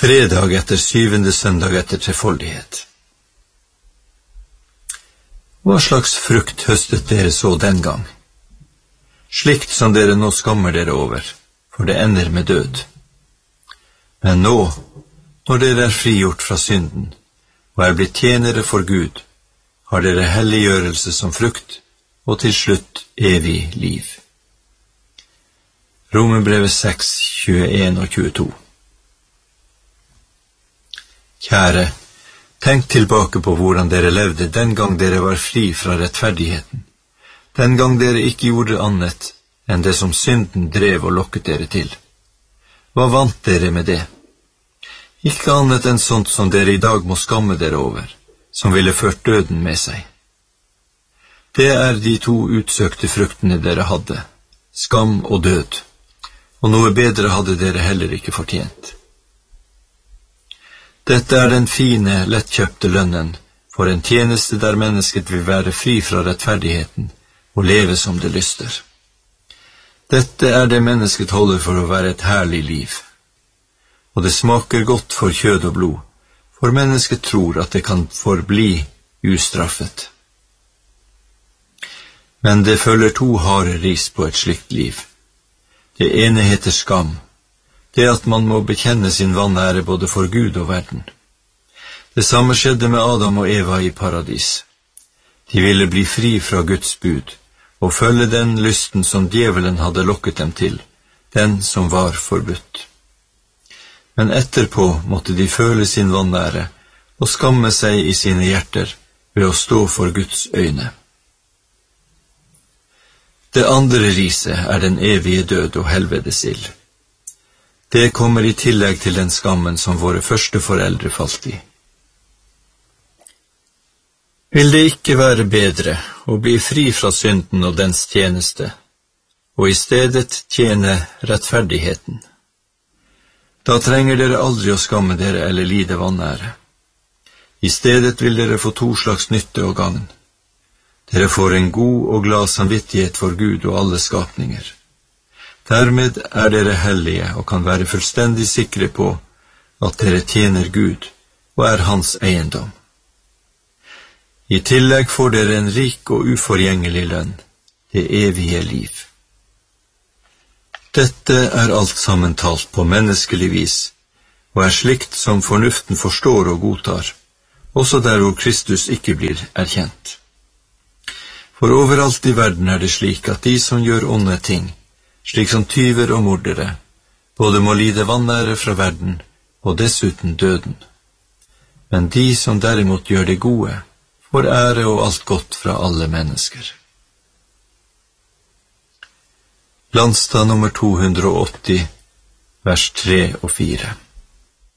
Fredag etter 7. søndag etter trefoldighet. Hva slags frukt høstet dere så den gang? Slikt som dere nå skammer dere over, for det ender med død. Men nå, når dere er frigjort fra synden, og er blitt tjenere for Gud, har dere helliggjørelse som frukt, og til slutt evig liv. Romerbrevet 6, 21 og 22. Kjære, tenk tilbake på hvordan dere levde den gang dere var fri fra rettferdigheten, den gang dere ikke gjorde annet enn det som synden drev og lokket dere til. Hva vant dere med det? Ikke annet enn sånt som dere i dag må skamme dere over, som ville ført døden med seg. Det er de to utsøkte fruktene dere hadde, skam og død, og noe bedre hadde dere heller ikke fortjent. Dette er den fine, lettkjøpte lønnen for en tjeneste der mennesket vil være fri fra rettferdigheten og leve som det lyster. Dette er det mennesket holder for å være et herlig liv. Og det smaker godt for kjød og blod, for mennesket tror at det kan forbli ustraffet. Men det følger to harde ris på et slikt liv. Det ene heter skam, det at man må bekjenne sin vanære både for Gud og verden. Det samme skjedde med Adam og Eva i paradis. De ville bli fri fra Guds bud, og følge den lysten som djevelen hadde lokket dem til, den som var forbudt. Men etterpå måtte de føle sin vanære, og skamme seg i sine hjerter ved å stå for Guds øyne. Det andre riset er den evige død og helvedesild. Det kommer i tillegg til den skammen som våre første foreldre falt i. Vil det ikke være bedre å bli fri fra synden og dens tjeneste, og i stedet tjene rettferdigheten? Da trenger dere aldri å skamme dere eller lide vanære. I stedet vil dere få to slags nytte og gagn. Dere får en god og glad samvittighet for Gud og alle skapninger. Dermed er dere hellige og kan være fullstendig sikre på at dere tjener Gud og er hans eiendom. I tillegg får dere en rik og uforgjengelig lønn, det evige liv. Dette er alt sammen talt på menneskelig vis, og er slikt som fornuften forstår og godtar, også der hvor Kristus ikke blir erkjent. For overalt i verden er det slik at de som gjør onde ting, slik som tyver og mordere, både må lide vanære fra verden, og dessuten døden. Men de som derimot gjør det gode, får ære og alt godt fra alle mennesker. Landstad nummer 280, vers 3 og 4.